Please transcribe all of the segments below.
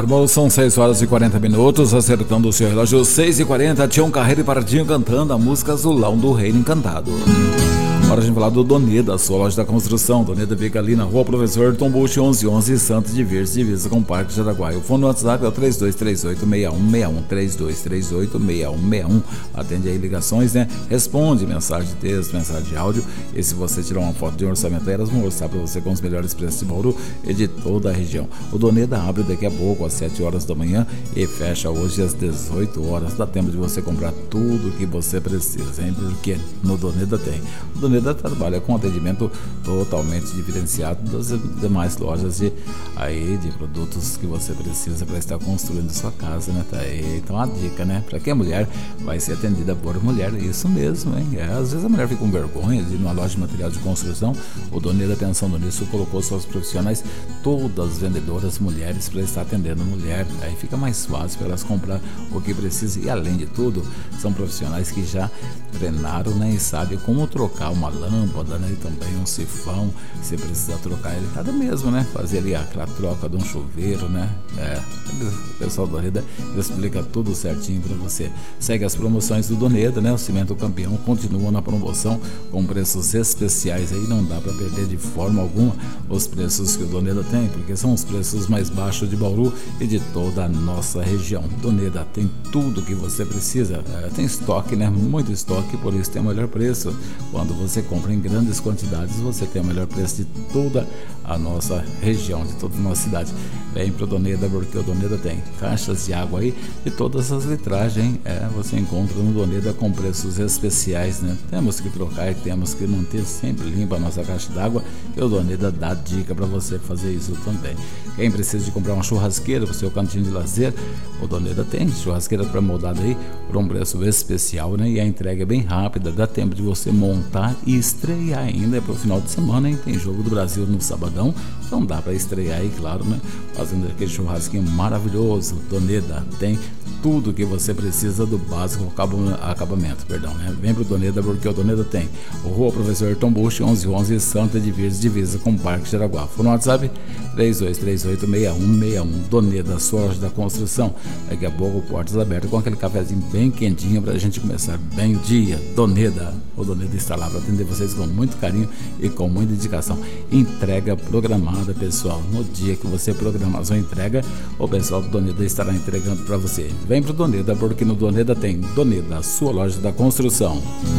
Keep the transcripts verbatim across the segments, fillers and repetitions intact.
informo, são seis horas e quarenta minutos, acertando o seu relógio, seis e quarenta, Tião Carreiro e Pardinho cantando a música Azulão do Reino Encantado. Hora de falar do Doneda, sua loja da construção. Doneda fica ali na rua Professor Tom Bush, onze onze, Santos de Verde, divisa com o Parque Jaraguá. O fone no WhatsApp é o três dois três oito, seis um seis um, três dois três oito, seis um seis um. Atende aí ligações, né? Responde mensagem de texto, mensagem de áudio. E se você tirar uma foto de um orçamento, elas vão mostrar para você com os melhores preços de Bauru e de toda a região. O Doneda abre daqui a pouco, às sete horas da manhã, e fecha hoje às dezoito horas. Dá tempo de você comprar tudo o que você precisa, hein? Porque no Doneda tem. O Doneda trabalha com atendimento totalmente diferenciado das demais lojas de, aí, de produtos que você precisa para estar construindo sua casa, né? Tá aí, então a dica, né? Para quem é mulher, vai ser atendida por mulher, isso mesmo, hein? É, às vezes a mulher fica com vergonha de ir numa loja de material de construção. O Doneda, pensando nisso, colocou suas profissionais, todas vendedoras mulheres, para estar atendendo mulher. Aí fica mais fácil para elas comprar o que precisa. E além de tudo, são profissionais que já treinaram, né? E sabem como trocar uma lâmpada, né? E também um sifão, se precisar trocar ele, cada mesmo, né? Fazer ali aquela troca de um chuveiro, né? É, o pessoal do Doneda explica tudo certinho para você. Segue as promoções do Doneda, né? O Cimento Campeão continua na promoção com preços especiais aí, não dá para perder de forma alguma os preços que o Doneda tem, porque são os preços mais baixos de Bauru e de toda a nossa região. Doneda tem tudo que você precisa, é, tem estoque, né? Muito estoque, por isso tem o melhor preço. Quando você compra em grandes quantidades, você tem o melhor preço de toda a nossa região, de toda a nossa cidade. Vem pro Doneda, porque o Doneda tem caixas de água aí de todas as litragens, é, você encontra no Doneda com preços especiais, né? Temos que trocar e temos que manter sempre limpa a nossa caixa d'água, e o Doneda dá dica para você fazer isso também. Quem precisa de comprar uma churrasqueira para o seu cantinho de lazer, o Doneda tem churrasqueira pré-moldada aí por um preço especial, né? E a entrega é bem rápida, dá tempo de você montar e estrear ainda para o final de semana, hein? Tem jogo do Brasil no sabadão, então dá para estrear aí, claro, né? Fazendo aquele churrasquinho maravilhoso. Doneda tem tudo que você precisa do básico acabamento, perdão, né? Vem pro Doneda, porque o Doneda tem o Rua Professor Tom Bush, onze onze, Santa de Verde, divisa com o Parque Jaraguá. Fone no WhatsApp três dois três oito, seis um seis um. Doneda, sua loja da construção. Daqui a pouco, portas abertas com aquele cafezinho bem quentinho pra gente começar bem o dia. Doneda, o Doneda está lá para atender vocês com muito carinho e com muita dedicação. Entrega programada, pessoal. No dia que você programar a sua entrega, o pessoal do Doneda estará entregando para você. Vem pro Doneda, porque no Doneda tem Doneda, sua loja da construção.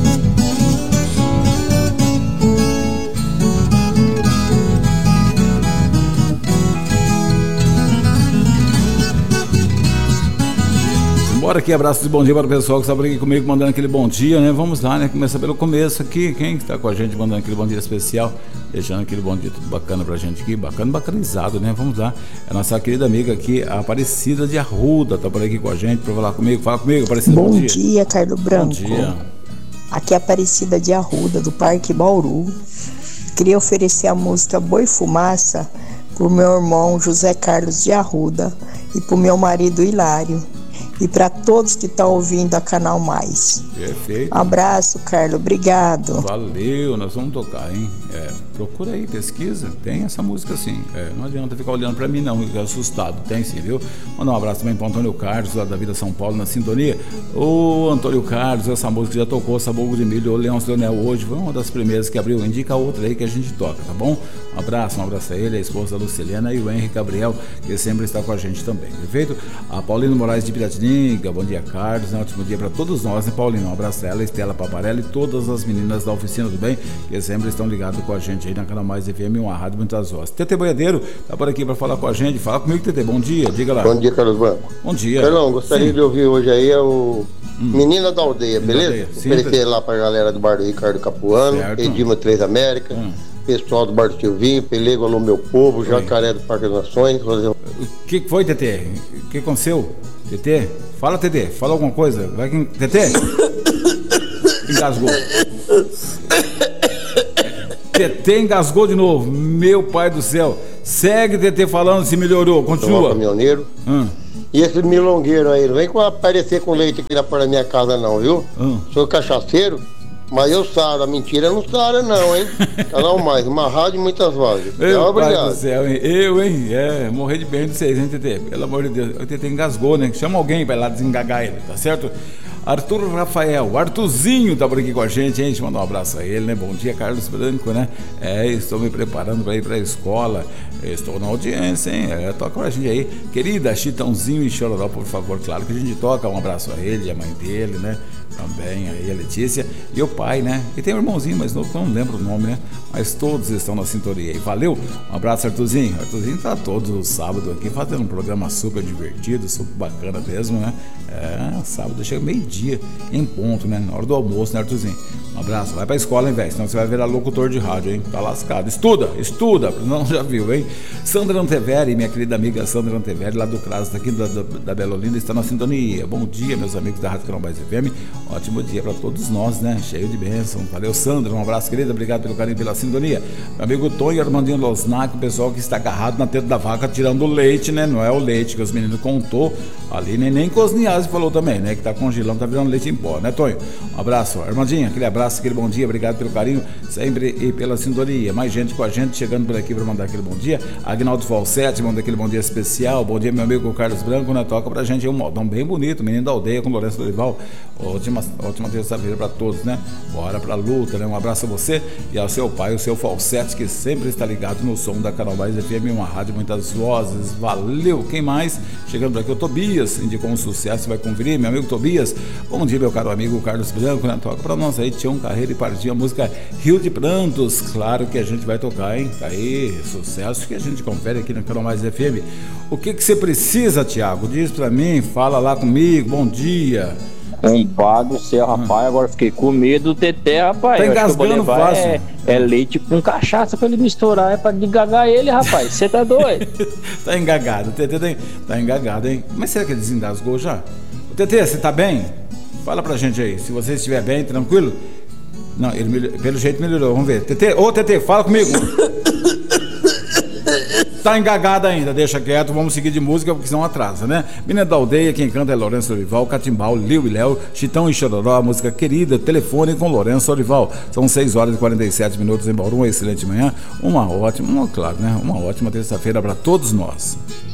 Bora aqui, abraço de bom dia para o pessoal que está por aqui comigo, mandando aquele bom dia, né? Vamos lá, né? Começa pelo começo aqui. Quem está com a gente mandando aquele bom dia especial, deixando aquele bom dia tudo bacana pra gente aqui, bacana, bacanizado, né? Vamos lá. É a nossa querida amiga aqui, a Aparecida de Arruda, tá por aqui com a gente para falar comigo. Fala comigo, Aparecida. Bom, bom dia. dia, Carlos Branco. Bom dia. Aqui é a Aparecida de Arruda, do Parque Bauru. Queria oferecer a música Boi Fumaça pro meu irmão José Carlos de Arruda e pro meu marido Hilário. E para todos que estão ouvindo a Canal Mais. Perfeito. Abraço, Carlos. Obrigado. Valeu, nós vamos tocar, hein? É, procura aí, pesquisa. Tem essa música sim. É, não adianta ficar olhando para mim, não, ficar assustado. Tem sim, viu? Mandar um abraço também para Antônio Carlos, lá da Vida São Paulo, na sintonia. Ô, Antônio Carlos, essa música já tocou, Sabugo de Milho, o Leão Leonel hoje. Foi uma das primeiras que abriu. Indica outra aí que a gente toca, tá bom? Um abraço, um abraço a ele, a esposa da Lucilena e o Henrique Gabriel, que sempre está com a gente também, perfeito? A Paulino Moraes de Piratininga, bom dia, Carlos, um ótimo dia para todos nós, né, Paulino? Um abraço a ela, Estela Paparella e todas as meninas da oficina do bem, que sempre estão ligados com a gente aí na Canal Mais F M, uma rádio muitas vozes. Tete Boiadeiro tá por aqui para falar com a gente. Fala comigo, Tete, bom dia, diga lá. Bom dia, Carlos Branco. Bom dia. Carlão, gostaria Sim. de ouvir hoje aí é o hum. Menina da Aldeia, beleza? Da aldeia. Oferecer lá pra galera do bar do Ricardo Capuano, Edima Três América. Hum. Pessoal do Bar do Silvinho, Pelego, Alô Meu Povo, Oi. Jacaré do Parque das Nações. Fazer... O que foi, Tetê? O que aconteceu? Tetê? Fala, Tetê. Fala alguma coisa. Vai que... Tetê? Engasgou. Tetê engasgou de novo. Meu pai do céu. Segue, Tetê, falando se melhorou. Continua. Caminhoneiro. Hum. E esse milongueiro aí, não vem com aparecer com leite aqui na porta da minha casa não, viu? Hum. Sou cachaceiro. Mas eu saro, a mentira não sara não, hein? Canal Mais, uma rádio e muitas vozes. Meu obrigado. Pai do céu, hein? Eu, hein? É, morrer de bem de vocês, hein, Tetê? Pelo amor de Deus. O Tetê engasgou, né? Chama alguém pra ir lá desengagar ele, tá certo? Arthur Rafael, Artuzinho tá por aqui com a gente, hein? Deixa eu mandar um abraço a ele, né? Bom dia, Carlos Branco, né? É, estou me preparando para ir para a escola. Estou na audiência, hein? É, toca pra gente aí. Querida, Chitãozinho e Chororó, por favor. Claro que a gente toca. Um abraço a ele, a mãe dele, né? Também aí a Letícia e o pai, né? E tem um irmãozinho mais novo que eu não lembro o nome, né? Mas todos estão na sintonia aí. Valeu, um abraço, Artuzinho. Artuzinho tá todo sábado aqui fazendo um programa super divertido, super bacana mesmo, né? É, sábado chega meio-dia em ponto, né? Na hora do almoço, né, Artuzinho? Um abraço, vai pra escola, hein, velho? Senão você vai virar locutor de rádio, hein? Tá lascado. Estuda, estuda, não já viu, hein? Sandra Anteveri, minha querida amiga Sandra Anteveri, lá do Craso, daqui da, da, da Bela Olinda, está na sintonia. Bom dia, meus amigos da Rádio Canal Mais F M. Ótimo dia para todos nós, né? Cheio de bênção. Valeu, Sandra. Um abraço, querida. Obrigado pelo carinho, pela sintonia. Meu amigo Tonho Armandinho Losnac, o pessoal que está agarrado na teta da vaca tirando leite, né? Não é o leite que os meninos contou ali, nem, nem Cosniase falou também, né? Que tá congelando, tá virando leite em pó, né, Tonho? Um abraço, Armandinho. Aquele abraço, aquele bom dia. Obrigado pelo carinho sempre e pela sintonia. Mais gente com a gente chegando por aqui para mandar aquele bom dia. Agnaldo Falsetti, manda aquele bom dia especial. Bom dia, meu amigo Carlos Branco, né? Toca pra gente um modão bem bonito, menino da aldeia com Lourenço Dorival. Ótima, ótima terça-feira para todos, né? Bora pra luta, né? Um abraço a você e ao seu pai, o seu Falsetti, que sempre está ligado no som da Canal Mais F M, uma rádio, muitas vozes. Valeu! Quem mais? Chegando por aqui, o Tobias, indicou um sucesso, vai conferir, meu amigo Tobias. Bom dia, meu caro amigo Carlos Branco, né? Toca pra nós aí, Tião Carreira e Partiu, a música Rio de Prantos. Claro que a gente vai tocar, hein? Tá aí, sucesso que a gente confere aqui no Canal Mais F M. O que que você precisa, Tiago? Diz pra mim, fala lá comigo, bom dia. Compadre, seu rapaz, agora fiquei com medo do Teté, rapaz. Tá engasgando fácil. É, é leite com cachaça pra ele misturar, é pra engagar ele, rapaz. Você tá doido? Tá engagado, o Tetê tá, tá engagado, hein? Mas será que ele desengasgou já? O Tetê, você tá bem? Fala pra gente aí, se você estiver bem, tranquilo? Não, ele melhorou, pelo jeito melhorou, vamos ver. Tetê, ô Tetê, fala comigo. Tá engagado ainda, deixa quieto, vamos seguir de música, porque senão atrasa, né? Menina da aldeia, quem canta é Lourenço Dorival, Catimbau, Liu e Léo, Chitão e Chororó, a música Querida, Telefone com Lourenço Dorival. São seis horas e quarenta e sete minutos em Bauru, uma excelente manhã, uma ótima, uma, claro, né? Uma ótima terça-feira para todos nós.